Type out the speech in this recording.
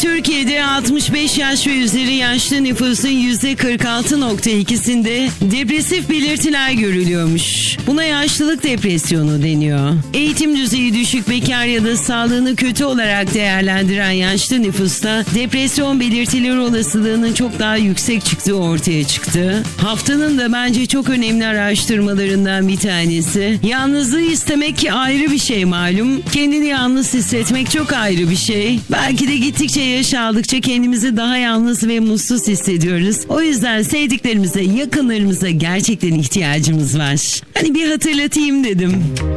Türkiye'de 65 yaş ve üzeri yaşlı nüfusun %46.2'sinde depresif belirtiler görülüyormuş. Buna yaşlılık depresyonu deniyor. Eğitim düzeyi düşük, bekar ya da sağlığını kötü olarak değerlendiren yaşlı nüfusta depresyon belirtileri olasılığının çok daha yüksek çıktığı ortaya çıktı. Haftanın da bence çok önemli araştırmalarından bir tanesi. Yalnızlığı istemek ki ayrı bir şey malum. Kendini yalnız hissetmek çok ayrı bir şey. Belki de gittikçe yaş aldıkça kendimizi daha yalnız ve mutsuz hissediyoruz. O yüzden sevdiklerimize, yakınlarımıza gerçekten ihtiyacımız var. Hani bir hatırlatayım dedim.